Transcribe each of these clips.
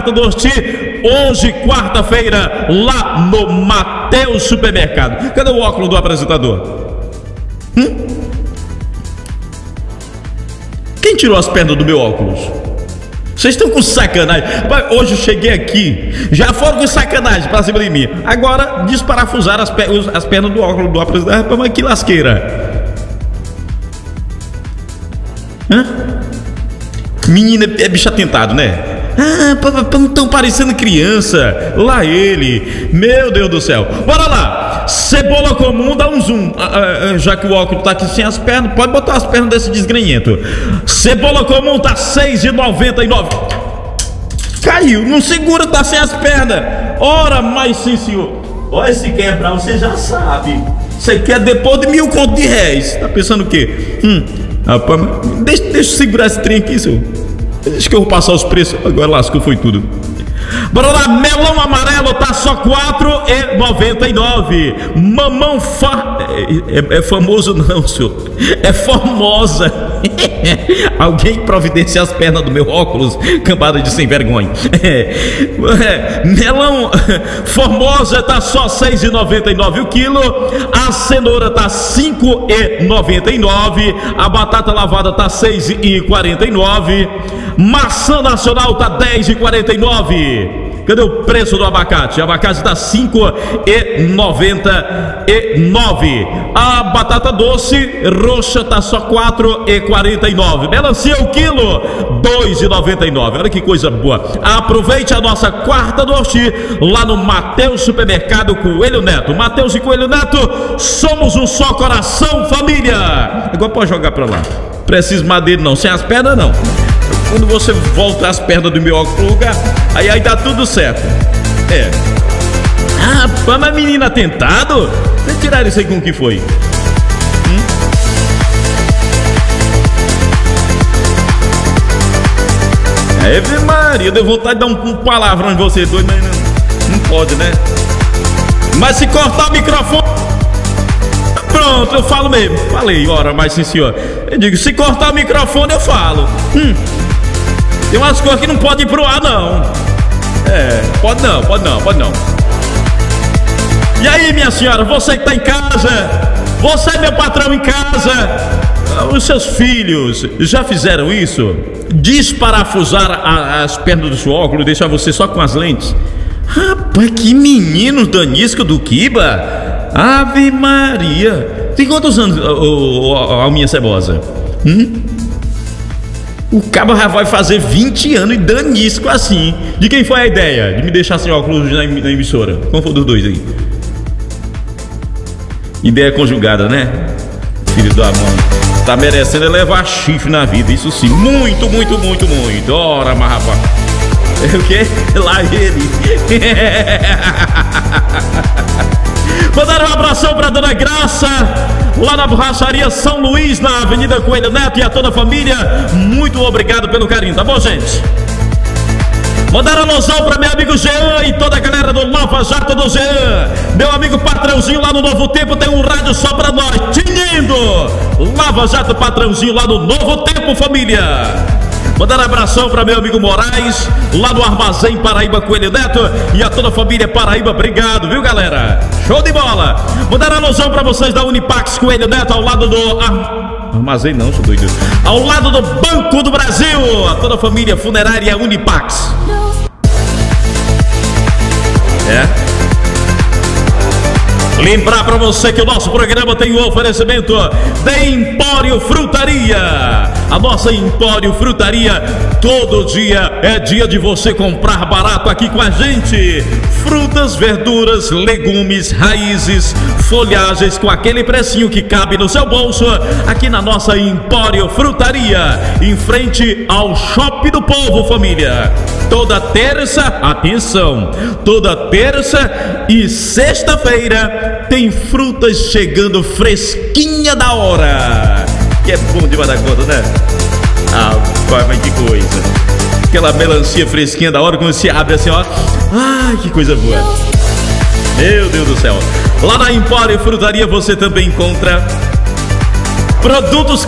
Batata Doce, hoje, quarta-feira, lá no Mateus Supermercado. Cadê o óculos do apresentador? Quem tirou as pernas do meu óculos? Vocês estão com sacanagem. Hoje eu cheguei aqui, já foram com sacanagem pra cima de mim. Agora desparafusaram as pernas do óculos do apresentador. Mas que lasqueira. Menina é bicho atentado, né? Estão parecendo criança. Lá ele. Meu Deus do céu. Bora lá. Cebola comum, dá um zoom. Já que o óculos tá aqui sem as pernas, pode botar as pernas desse desgrenhento. Cebola comum tá R$6,99. Caiu, não segura, tá sem as pernas. Ora, mas sim, senhor. Olha, se quebrar, você já sabe. Você quer depois de R$1.000 contos. Tá pensando o quê? Rapaz, deixa eu segurar esse trem aqui, senhor. Deixa que eu vou passar os preços. Agora lascou, foi tudo. Bora lá, melão amarelo tá só R$4,99. Mamão é famoso não, senhor. É Formosa. Alguém providencia as pernas do meu óculos, cambada de sem vergonha. Melão Formosa tá só R$6,99 o quilo. A cenoura tá R$5,99. A batata lavada tá R$6,49. Maçã nacional tá R$10,49. Cadê o preço do abacate? O abacate tá R$5,99. A batata doce roxa tá só R$4,49. Melancia o quilo R$2,99. Olha que coisa boa. Aproveite a nossa quarta doce lá no Mateus Supermercado Coelho Neto. Mateus e Coelho Neto, somos um só coração, família. Agora pode jogar pra lá. Preciso madeira não, sem as pernas não. Quando você volta as pernas do meu óculos pro lugar, aí dá tudo certo. Mas menina atentado? Vocês tiraram isso aí com o que foi? Ave Maria, deu vontade de dar um palavrão em você dois, mas não pode, né? Mas se cortar o microfone, pronto, eu falo mesmo. Falei, ora, mas sim senhor. Eu digo, se cortar o microfone eu falo. Tem umas coisas que não pode ir pro ar não. Pode não. E aí, minha senhora, você que tá em casa, você é meu patrão em casa, os seus filhos já fizeram isso? Desparafusar as pernas do seu óculos, deixar você só com as lentes? Rapaz, que menino danisco do Kiba. Ave Maria. Tem quantos anos, Alminha Cebosa? O cabo já vai fazer 20 anos e danisco assim. De quem foi a ideia de me deixar sem óculos na emissora? Qual foi dos dois aí? Ideia conjugada, né? Filho do amor. Tá merecendo levar chifre na vida, isso sim. Muito. Ora, mas rapaz. O quê? Lá ele. Mandar um abração pra Dona Graça, lá na borracharia São Luís, na Avenida Coelho Neto, e a toda a família. Muito obrigado pelo carinho, tá bom, gente? Mandar um alusão pra meu amigo Jean e toda a galera do Lava Jato do Jean. Meu amigo patrãozinho lá no Novo Tempo tem um rádio só pra nós. Tinindo! Lava Jato patrãozinho lá no Novo Tempo, família. Mandar um abração para meu amigo Moraes, lá no Armazém Paraíba Coelho Neto, e a toda a família Paraíba, obrigado, viu galera? Show de bola! Mandar um alusão para vocês da Unipax Coelho Neto, ao lado do... Armazém não, sou doido. Ao lado do Banco do Brasil, a toda a família funerária Unipax. Lembrar para você que o nosso programa tem o oferecimento da Empório Frutaria. A nossa Empório Frutaria, todo dia é dia de você comprar barato aqui com a gente. Frutas, verduras, legumes, raízes, folhagens com aquele precinho que cabe no seu bolso. Aqui na nossa Empório Frutaria, em frente ao Shopping do Povo, família. Toda terça, atenção, toda terça e sexta-feira tem frutas chegando fresquinha da hora. Que é bom demais da conta, né? Mas que coisa. Aquela melancia fresquinha da hora, quando se abre assim, ó. Ai, que coisa boa. Meu Deus do céu. Lá na Empório Frutaria você também encontra produtos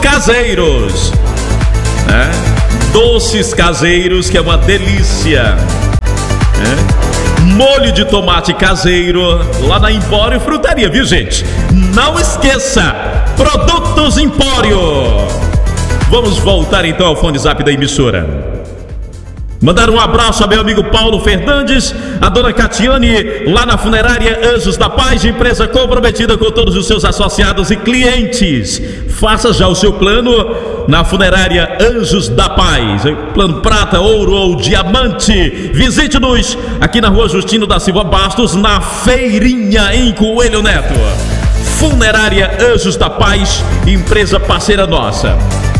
caseiros, né? Doces caseiros, que é uma delícia. Molho de tomate caseiro lá na Empório Frutaria, viu, gente? Não esqueça, Produtos Empório. Vamos voltar então ao fone zap da emissora. Mandar um abraço ao meu amigo Paulo Fernandes, a dona Catiane, lá na Funerária Anjos da Paz, empresa comprometida com todos os seus associados e clientes. Faça já o seu plano na Funerária Anjos da Paz, plano prata, ouro ou diamante. Visite-nos aqui na Rua Justino da Silva Bastos, na Feirinha, em Coelho Neto. Funerária Anjos da Paz, empresa parceira nossa.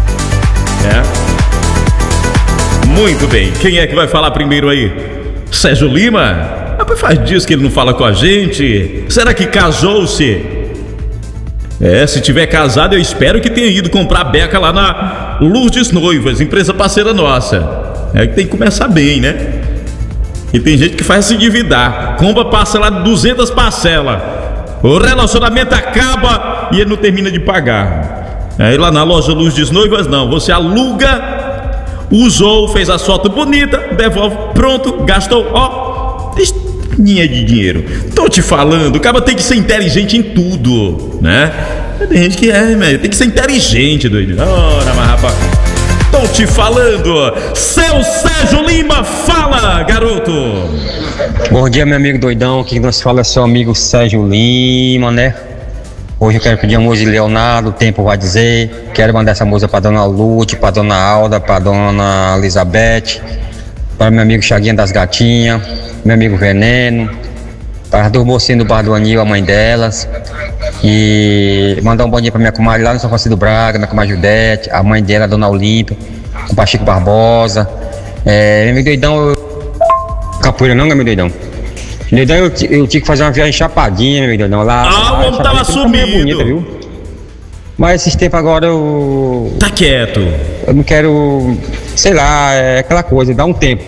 Muito bem, quem é que vai falar primeiro aí? Sérgio Lima? Rapaz, faz dias que ele não fala com a gente. Será que casou-se? Se tiver casado, eu espero que tenha ido comprar beca lá na Lourdes Noivas, empresa parceira nossa. Tem que começar bem, né? E tem gente que faz se endividar, compra parcela de 200 parcelas. O relacionamento acaba e ele não termina de pagar. Aí lá na loja Lourdes Noivas não, você aluga, usou, fez a foto bonita, devolve, pronto, gastou, listinha de dinheiro. Tô te falando, o cara tem que ser inteligente em tudo, né? Tem gente que tem que ser inteligente, doido. Ora, mas rapaz, tô te falando. Seu Sérgio Lima, fala, garoto. Bom dia, meu amigo doidão, aqui que nós fala é seu amigo Sérgio Lima, né? Hoje eu quero pedir a música de Leonardo, o tempo vai dizer. Quero mandar essa música pra dona Lute, pra dona Alda, pra dona Elizabeth, para meu amigo Chaguinha das Gatinhas, meu amigo Veneno, para as duas mocinhas do Bar do Anil, a mãe delas. E mandar um bom dia pra minha comadre lá no São Francisco do Braga, minha comadre Judete, a mãe dela, a dona Olímpia, o Pachico Barbosa. Meu amigo doidão, capoeira não, meu doidão? Doidão, eu tinha que fazer uma viagem chapadinha, meu doidão, lá. O homem tava sumido. Bonita, viu? Mas esses tempos agora eu... Tá quieto. Eu não quero, sei lá, aquela coisa, dá um tempo.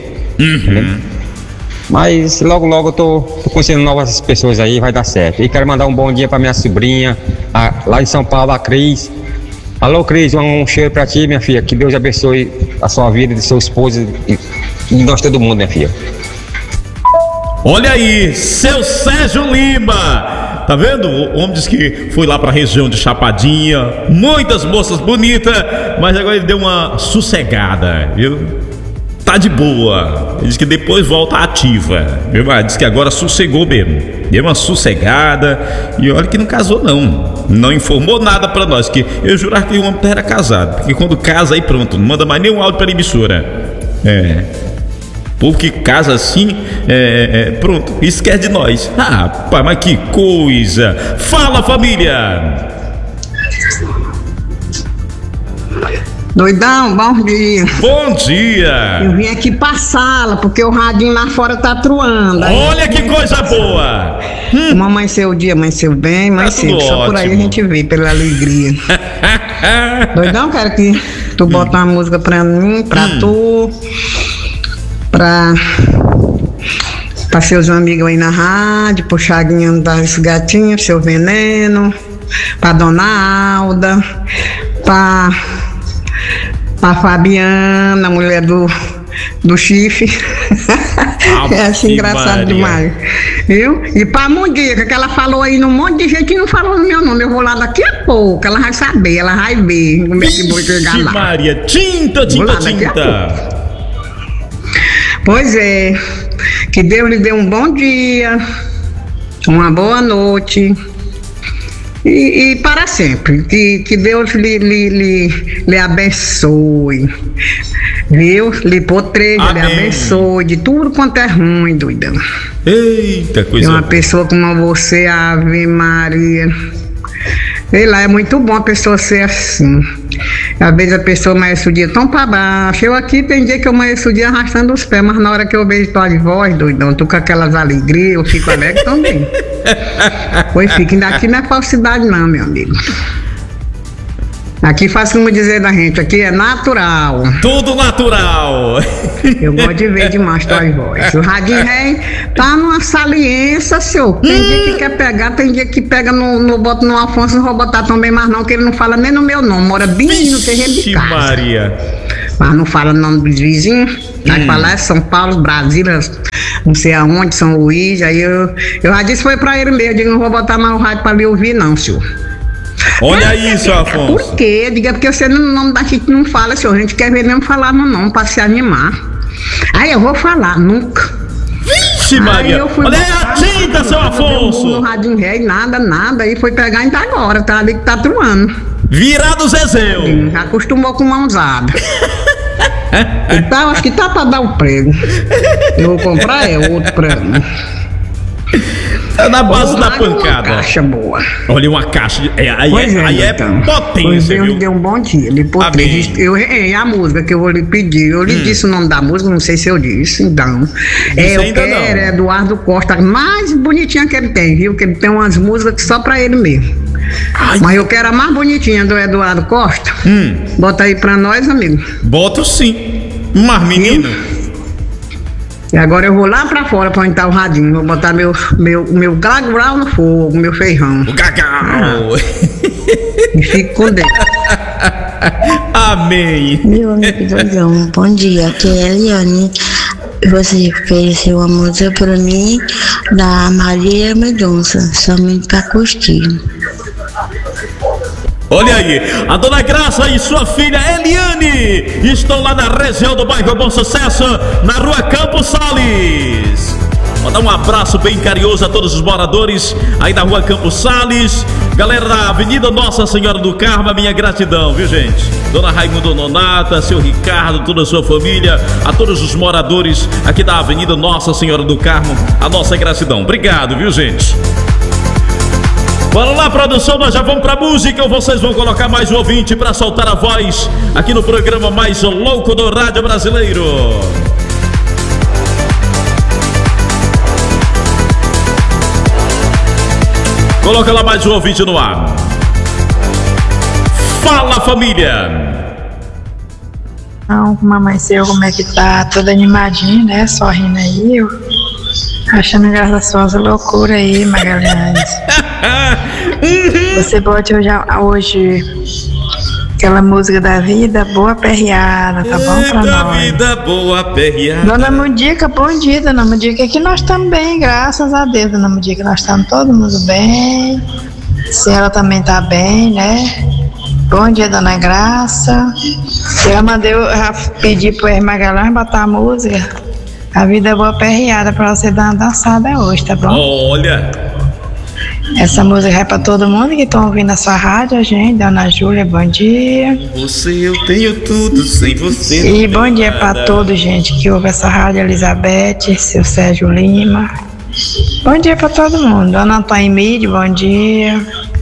Mas logo logo eu tô conhecendo novas pessoas aí, vai dar certo. E quero mandar um bom dia pra minha sobrinha, lá em São Paulo, a Cris. Alô, Cris, um cheiro pra ti, minha filha. Que Deus abençoe a sua vida, de seu esposo e de nós todo mundo, minha filha. Olha aí, seu Sérgio Lima. Tá vendo? O homem disse que foi lá pra região de Chapadinha, muitas moças bonitas, mas agora ele deu uma sossegada, viu? Tá de boa. Ele disse que depois volta ativa, viu? Mas disse que agora sossegou mesmo. Deu uma sossegada. E olha que não casou não. Não informou nada pra nós, que eu jurava que o homem era casado. Porque quando casa aí pronto, não manda mais nenhum áudio pra emissora. Povo que casa assim, pronto, esquece de nós. Pai, mas que coisa. Fala, família. Doidão, bom dia. Bom dia. Eu vim aqui pra sala, porque o radinho lá fora tá truando. Olha que coisa boa. Como amanheceu o dia, amanheceu bem, mas cedo. Só por aí a gente vê, pela alegria. Doidão, quero que tu bota uma música pra mim, pra tu, pra seus amigos aí na rádio, pro Chaguinha das Gatinhas, seu Veneno, pra dona Alda, pra Fabiana, mulher do chifre. É assim, engraçado demais. Viu? E pra Mundica, que ela falou aí num monte de gente e não falou no meu nome. Eu vou lá daqui a pouco, ela vai saber, ela vai ver como é que vou chegar lá. Maria, tinta. Pois é, que Deus lhe dê um bom dia, uma boa noite e para sempre, que Deus lhe abençoe, viu? Lhe proteja, lhe abençoe de tudo quanto é ruim, doidão. Eita, coisa. E uma pessoa como você, Ave Maria, sei lá, é muito bom a pessoa ser assim. Às vezes a pessoa amanhece o dia tão pra baixo. Eu aqui tem dia que eu amanheço o dia arrastando os pés, mas na hora que eu vejo tua voz, doidão, tu com aquelas alegrias, eu fico alegre também. Pois fica, ainda aqui não é falsidade não, meu amigo. Aqui faz como dizer da gente, aqui é natural. Tudo natural. Eu gosto de ver demais tua voz. O Radinho Rei tá numa saliência, senhor. Tem dia que quer pegar, tem dia que pega bota no Afonso, não vou botar também mais não, que ele não fala nem no meu nome, mora bem no terreno de casa. Maria. Mas não fala o nome dos vizinhos. Aí pra lá é São Paulo, Brasília, não sei aonde, São Luís. Aí eu já disse foi pra ele mesmo. Eu digo, não vou botar mais o rádio pra me ouvir, não, senhor. Olha aí, seu Afonso. Por quê? Diga porque você no nome da gente não fala, senhor. A gente quer ver mesmo falar no nome pra se animar. Aí eu vou falar, nunca. Vixe, Maria. Olha aí a tinta, seu Afonso. No radinho velho, nada. Aí foi pegar ainda agora, tá ali que tá truando. Virado Zezéu. Já acostumou com mãozada. Então, acho que tá pra dar um prego. Eu vou comprar outro pra mim. É na base da pancada. Uma caixa boa. Olha, uma caixa. Aí é então. potência, Deus viu? lhe deu um bom dia. Ele eu errei a música que eu vou lhe pedir. Eu lhe disse o nome da música, não sei se eu disse. Então, eu quero Eduardo Costa, mais bonitinha que ele tem, viu? Que ele tem umas músicas que só pra ele mesmo. Ai. Mas eu quero a mais bonitinha do Eduardo Costa. Bota aí pra nós, amigo. Boto sim. Mas, menino. E agora eu vou lá pra fora pra onde tá o radinho. Vou botar meu gagal no fogo, meu feijão. O gagal. E fico com Deus. Amém. Meu amigo doidão, bom dia. Aqui é a Eliane. Você ofereceu uma música pra mim da Maria Mendonça, somente pra curtir. Olha aí, a Dona Graça e sua filha Eliane estão lá na região do bairro Bom Sucesso, na rua Campos Sales. Vou dar um abraço bem carinhoso a todos os moradores aí da rua Campos Sales. Galera da Avenida Nossa Senhora do Carmo, a minha gratidão, viu, gente? Dona Raimundo Nonata, seu Ricardo, toda a sua família, a todos os moradores aqui da Avenida Nossa Senhora do Carmo, a nossa gratidão. Obrigado, viu, gente? Bora lá, produção, nós já vamos pra música ou vocês vão colocar mais um ouvinte pra soltar a voz aqui no programa mais louco do rádio brasileiro. Coloca lá mais um ouvinte no ar. Fala, família! Então, mamãe seu, como é que tá? Toda animadinha, né? Só rindo aí, achando engraçosa loucura aí, Magalhães. Você bote hoje aquela música da vida, boa perreada, tá bom pra nós? Vida boa perreada. Dona Mudica, bom dia, Dona Mudica. Aqui nós estamos bem, graças a Deus, Dona Mudica. Nós estamos todo mundo bem. Se ela também tá bem, né? Bom dia, Dona Graça. Eu pedi pro Magalhães botar a música. A vida é boa perreada pra você dar uma dançada hoje, tá bom? Olha! Essa música é pra todo mundo que estão ouvindo a sua rádio, a gente. Dona Júlia, bom dia. Você, eu tenho tudo, sem você. E bom dia pra todos, gente, que ouve essa rádio. Elizabeth, seu Sérgio Lima. Bom dia pra todo mundo. Dona Antônia Emílio, bom dia.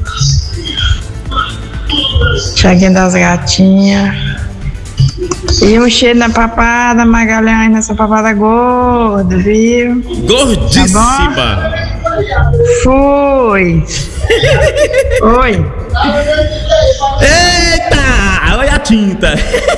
Chaguinha das Gatinhas. E um cheiro na papada, Magalhães, nessa papada gorda, viu? Gordíssima! Tá Fui! Oi! Eita! Olha a tinta!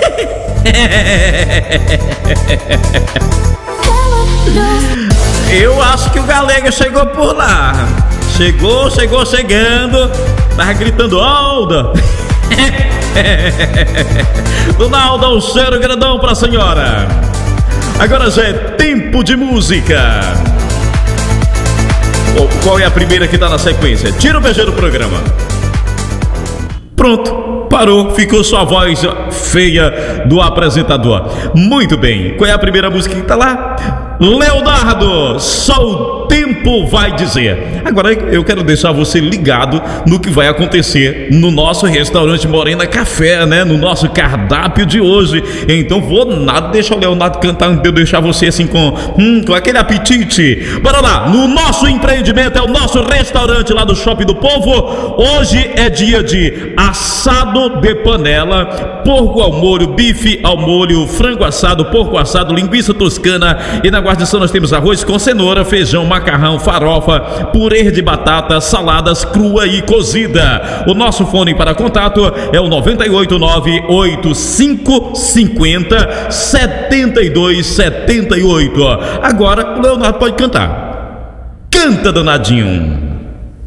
Eu acho que o Galega chegou por lá. Chegando. Tava gritando, Alda! Dona Alda, um cheiro grandão pra senhora. Agora já é tempo de música. Qual é a primeira que tá na sequência? Tira o BG do programa. Pronto, parou, ficou só a voz feia do apresentador. Muito bem, qual é a primeira música que tá lá? Leonardo, só o tempo vai dizer. Agora eu quero deixar você ligado no que vai acontecer no nosso restaurante Morena Café, né? No nosso cardápio de hoje. Então vou nada deixar o Leonardo cantar antes de eu deixar você assim com aquele apetite. Bora lá, no nosso empreendimento, é o nosso restaurante lá do Shopping do Povo. Hoje é dia de assado de panela, porco ao molho, bife ao molho, frango assado, porco assado, linguiça toscana. E na guarnição nós temos arroz com cenoura, feijão, macarrão, farofa, purê de batata, saladas crua e cozida. O nosso fone para contato é o 989-8550-7278. Agora o Leonardo pode cantar. Canta, danadinho.